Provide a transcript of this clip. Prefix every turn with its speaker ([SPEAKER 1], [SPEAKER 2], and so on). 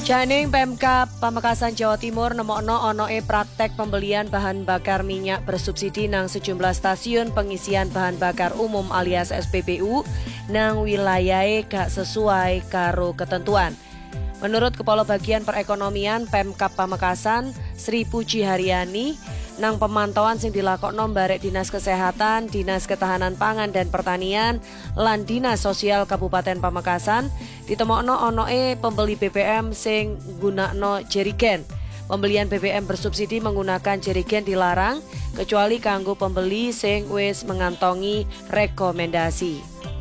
[SPEAKER 1] Janing Pemkab Pamekasan Jawa Timur nemokno onoe praktek pembelian bahan bakar minyak bersubsidi nang sejumlah stasiun pengisian bahan bakar umum alias SPBU nang wilayahe gak sesuai karo ketentuan. Menurut Kepala Bagian Perekonomian Pemkab Pamekasan, Sri Puji Haryani, nang pemantauan sing dilakokno barek Dinas Kesehatan, Dinas Ketahanan Pangan dan Pertanian, lan Dinas Sosial Kabupaten Pamekasan, ditemokno onoe pembeli BBM sing gunakno jerigen. Pembelian BBM bersubsidi menggunakan jerigen dilarang kecuali kanggo pembeli sing wis mengantongi rekomendasi.